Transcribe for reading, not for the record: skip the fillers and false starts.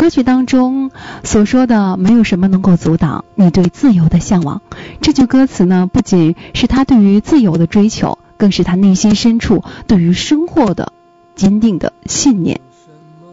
歌曲当中所说的没有什么能够阻挡你对自由的向往，这句歌词呢，不仅是他对于自由的追求，更是他内心深处对于生活的坚定的信念。